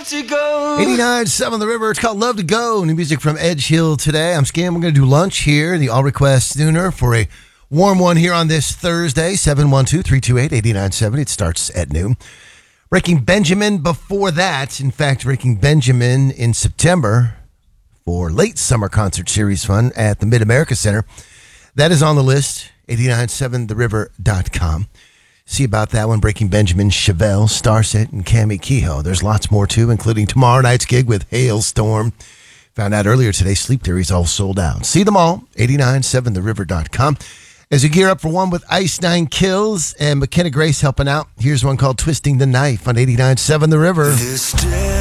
love to go. 89.7 The River. It's called Love to Go. New music from Edge Hill today. I'm Scam. We're going to do lunch here, the All Request Sooner, for a warm one here on this Thursday, 712-328-8970. It starts at noon. Breaking Benjamin before that. In fact, Breaking Benjamin in September for late summer concert series fun at the Mid-America Center. That is on the list, 897theriver.com. See about that one. Breaking Benjamin, Chevelle, Starset, and Cami Kehoe. There's lots more too, including tomorrow night's gig with Hailstorm. Found out earlier today, Sleep Theory's all sold out. See them all, 897theriver.com. As you gear up for one with Ice Nine Kills and McKenna Grace helping out, here's one called Twisting the Knife on 89.7 The River.